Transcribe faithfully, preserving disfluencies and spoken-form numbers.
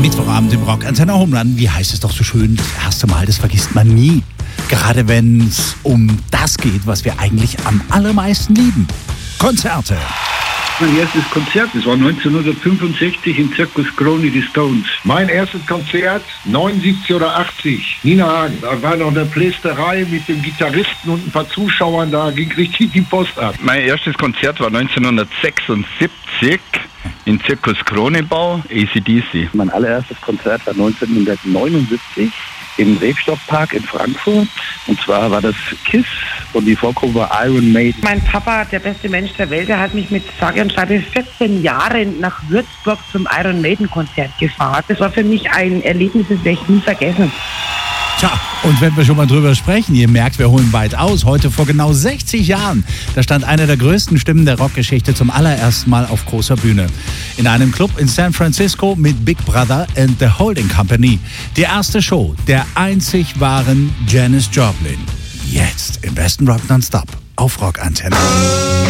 Mittwochabend im Rock Antenne Homeland. Wie heißt es doch so schön? Das erste Mal, das vergisst man nie. Gerade wenn es um das geht, was wir eigentlich am allermeisten lieben. Konzerte. Mein erstes Konzert, das war neunzehnhundertfünfundsechzig im Zirkus Krone, die Stones. Mein erstes Konzert, neunundsiebzig oder achtzig, Nina Hagen. Da war noch eine Plästerei mit dem Gitarristen und ein paar Zuschauern, da ging richtig die Post ab. Mein erstes Konzert war neunzehnhundertsechsundsiebzig im Zirkus Kronebau, A C D C. Mein allererstes Konzert war neunzehnhundertneunundsiebzig im Rebstockpark in Frankfurt. Und zwar war das KISS und die Vorgruppe war Iron Maiden. Mein Papa, der beste Mensch der Welt, der hat mich mit sage und schreibe vierzehn Jahren nach Würzburg zum Iron Maiden Konzert gefahren. Das war für mich ein Erlebnis, das werde ich nie vergessen. Tja, und wenn wir schon mal drüber sprechen, ihr merkt, wir holen weit aus. Heute vor genau sechzig Jahren, da stand eine der größten Stimmen der Rockgeschichte zum allerersten Mal auf großer Bühne. In einem Club in San Francisco mit Big Brother and the Holding Company. Die erste Show der einzig wahren Janis Joplin. Jetzt im besten Rock Nonstop auf Rock Antenne.